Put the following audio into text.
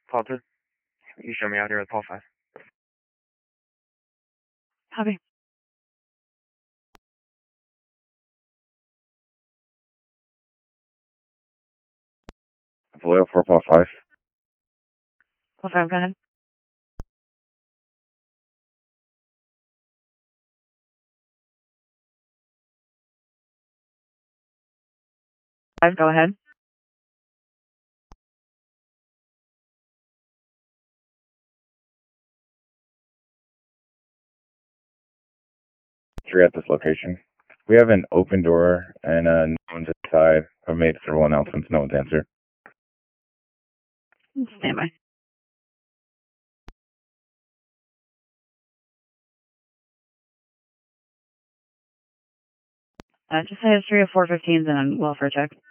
Paul 2. You show me out here at Paul 5. Copy. Vallejo 4 Paul 5. Paul 5, go ahead. Go ahead. Three at this location. We have an open door and no one's inside. I've made several announcements. No one's answered. Stand by. Just say history of 415s and a welfare check.